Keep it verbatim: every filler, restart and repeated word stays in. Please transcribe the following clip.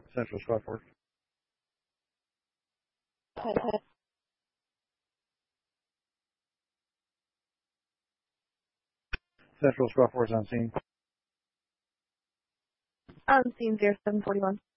Central Squad four. Central Squad four is on scene. On scene zero seven forty-one.